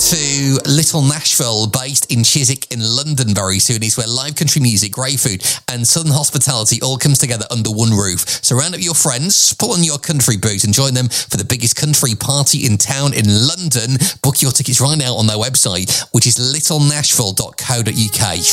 to Little Nashville, based in Chiswick in London very soon. It's where live country music, great food and southern hospitality all comes together under one roof. So round up your friends, pull on your country boots and join them for the biggest country party in town in London. Book your tickets right now on their website, which is littlenashville.co.uk.